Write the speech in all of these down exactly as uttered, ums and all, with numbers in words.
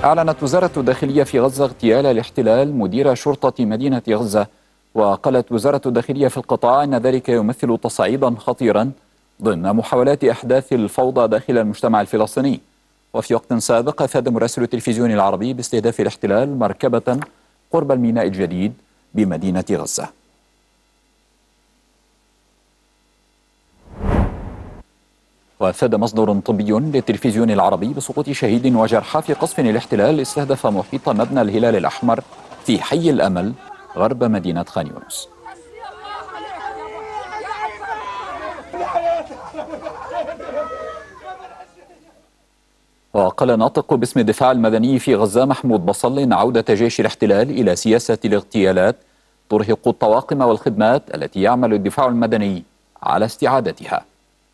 أعلنت وزارة الداخلية في غزة اغتيال الاحتلال مدير شرطة مدينة غزة. وقالت وزارة الداخلية في القطاع أن ذلك يمثل تصعيدا خطيرا ضمن محاولات إحداث الفوضى داخل المجتمع الفلسطيني. وفي وقت سابق أفاد مراسل التلفزيون العربي باستهداف الاحتلال مركبة قرب الميناء الجديد بمدينة غزة. وأفاد مصدر طبي للتلفزيون العربي بسقوط شهيد وجرحى في قصف الاحتلال استهدف محيط مبنى الهلال الأحمر في حي الأمل غرب مدينة خان يونس. وقال ناطق باسم الدفاع المدني في غزة محمود بصل إن عودة جيش الاحتلال إلى سياسة الاغتيالات ترهق الطواقم والخدمات التي يعمل الدفاع المدني على استعادتها.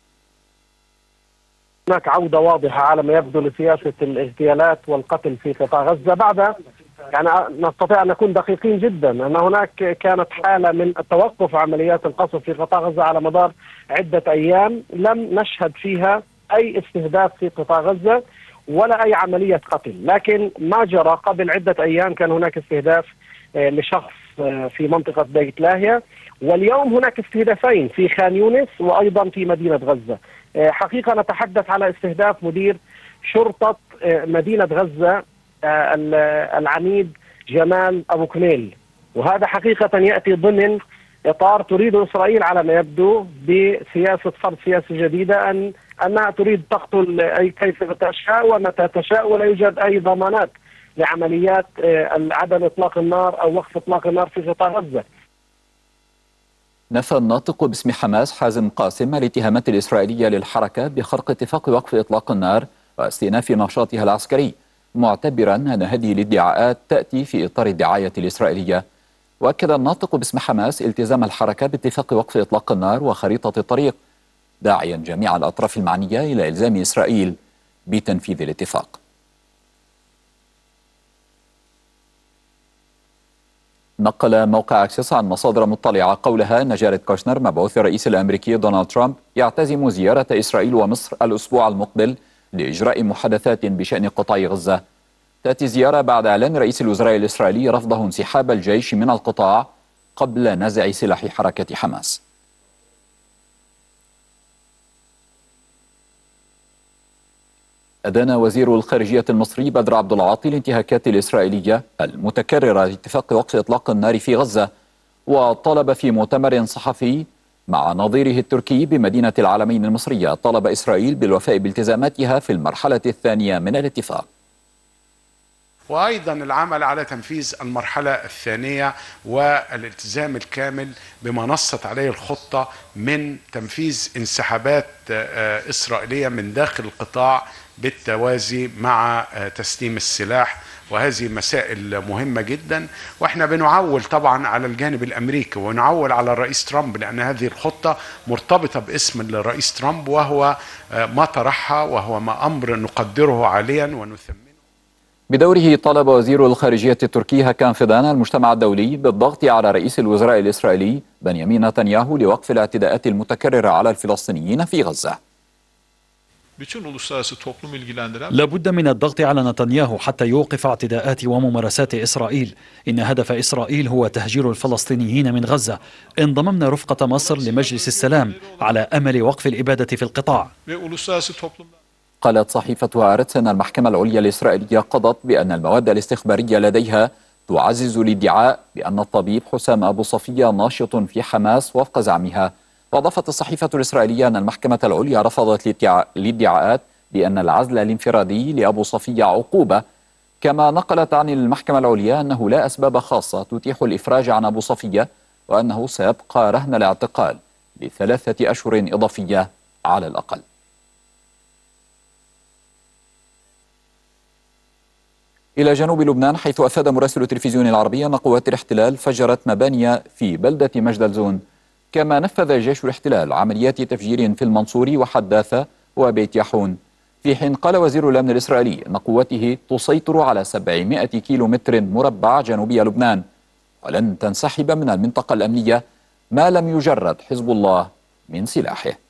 هناك عودة واضحة على ما يبدو لسياسة الاغتيالات والقتل في قطاع غزة بعد يعني نستطيع أن نكون دقيقين جدا أن هناك كانت حالة من توقف عمليات القصف في قطاع غزة على مدار عدة أيام لم نشهد فيها أي استهداف في قطاع غزة ولا أي عملية قتل، لكن ما جرى قبل عدة أيام كان هناك استهداف لشخص في منطقة بيت لاهيا، واليوم هناك استهدافين في خان يونس وأيضا في مدينة غزة. حقيقة نتحدث على استهداف مدير شرطة مدينة غزة العميد جمال أبو كميل، وهذا حقيقة يأتي ضمن إطار تريد إسرائيل على ما يبدو بسياسة فرض سياسة جديدة أن أنها تريد تقتل أي كيف تشاء ومتى تشاء، ولا يوجد أي ضمانات لعمليات عدم إطلاق النار أو وقف إطلاق النار في قطاع غزة. نفى الناطق باسم حماس حازم قاسم الاتهامات الإسرائيلية للحركة بخرق اتفاق وقف إطلاق النار واستئناف نشاطها العسكري، معتبرا أن هذه الادعاءات تأتي في إطار الدعاية الإسرائيلية. وأكد الناطق باسم حماس التزام الحركة باتفاق وقف إطلاق النار وخريطة الطريق، داعيا جميع الأطراف المعنية إلى إلزام إسرائيل بتنفيذ الاتفاق. نقل موقع أكسس عن مصادر مطلعة قولها أن جاريد كوشنر مبعوث الرئيس الأمريكي دونالد ترامب يعتزم زيارة إسرائيل ومصر الأسبوع المقبل لإجراء محادثات بشأن قطاع غزة. تأتي الزيارة بعد إعلان رئيس الوزراء الإسرائيلي رفضه انسحاب الجيش من القطاع قبل نزع سلاح حركة حماس. أدان وزير الخارجية المصري بدر عبد العاطي الانتهاكات الإسرائيلية المتكررة لاتفاق وقف إطلاق النار في غزة، وطلب في مؤتمر صحفي مع نظيره التركي بمدينة العالمين المصرية طلب إسرائيل بالوفاء بالتزاماتها في المرحلة الثانية من الاتفاق، وأيضا العمل على تنفيذ المرحلة الثانية والالتزام الكامل بما نصت عليه الخطة من تنفيذ انسحابات إسرائيلية من داخل القطاع بالتوازي مع تسليم السلاح. وهذه مسائل مهمة جدا، واحنا بنعول طبعا على الجانب الامريكي ونعول على الرئيس ترامب، لان هذه الخطة مرتبطة باسم الرئيس ترامب وهو ما طرحها، وهو ما امر نقدره عاليا ونثمنه. بدوره طلب وزير الخارجية التركي هاكان فيدان المجتمع الدولي بالضغط على رئيس الوزراء الإسرائيلي بنيامين نتنياهو لوقف الاعتداءات المتكررة على الفلسطينيين في غزة. لا بد من الضغط على نتنياهو حتى يوقف اعتداءات وممارسات إسرائيل. إن هدف إسرائيل هو تهجير الفلسطينيين من غزة. انضممنا رفقة مصر لمجلس السلام على أمل وقف الإبادة في القطاع. قالت صحيفة هارتس أن المحكمة العليا الإسرائيلية قضت بأن المواد الاستخبارية لديها تعزز الادعاء بأن الطبيب حسام أبو صفية ناشط في حماس وفق زعمها. وأضافت الصحيفة الإسرائيلية أن المحكمة العليا رفضت الادعاءات بأن العزل الانفرادي لأبو صفية عقوبة، كما نقلت عن المحكمة العليا أنه لا أسباب خاصة تتيح الإفراج عن أبو صفية، وأنه سيبقى رهن الاعتقال لثلاثة أشهر إضافية على الأقل. إلى جنوب لبنان، حيث أفاد مراسل التلفزيون العربي أن قوات الاحتلال فجرت مباني في بلدة مجدلزون، كما نفذ جيش الاحتلال عمليات تفجير في المنصوري وحداثة وبيت يحون، في حين قال وزير الأمن الإسرائيلي أن قوته تسيطر على سبعمائة كيلو متر مربع جنوبي لبنان ولن تنسحب من المنطقة الأمنية ما لم يجرد حزب الله من سلاحه.